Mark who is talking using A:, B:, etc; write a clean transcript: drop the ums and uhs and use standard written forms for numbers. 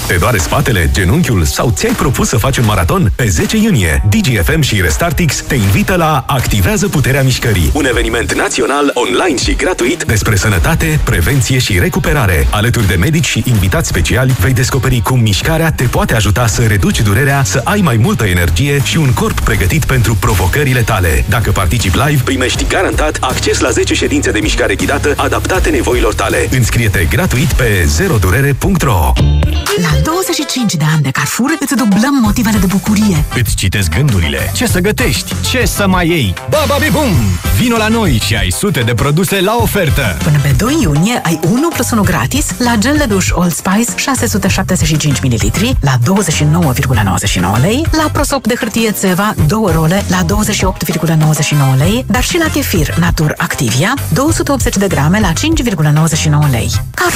A: Te doare spatele, genunchiul sau ți-ai propus să faci un maraton? Pe 10 iunie, DGFM și Restartix te invită la Activează Puterea Mișcării, un eveniment național, online și gratuit despre sănătate, prevenție și recuperare. Alături de medici și invitați speciali, vei descoperi cum mișcarea te poate ajuta să reduci durerea, să ai mai multă energie și un corp pregătit pentru provocările tale. Dacă participi live, primești garantat acces la 10 ședințe de mișcare ghidată adaptate nevoilor tale. Înscrie-te gratuit pe zerodurere.ro.
B: La 25 de ani de Carrefour îți dublăm motivele de bucurie.
C: Îți citesc gândurile. Ce să gătești? Ce să mai iei? Baba-bi-bum! Vino la noi și ai sute de produse la ofertă.
B: Până pe 2 iunie ai 1 plus 1 gratis la gel de duș Old Spice 675 ml la 29,99 lei, la prosop de hârtie Ceva 2 role la 28,99 lei, dar și la chefir Natur Activia 280 de grame la 5,99 lei. Carrefour.